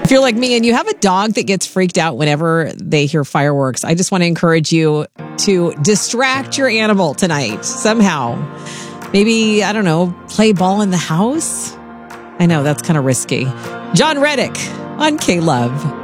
If you're like me and you have a dog that gets freaked out whenever they hear fireworks, I just want to encourage you to distract your animal tonight somehow. Maybe, I don't know, play ball in the house? I know that's kind of risky. John Reddick on K-Love.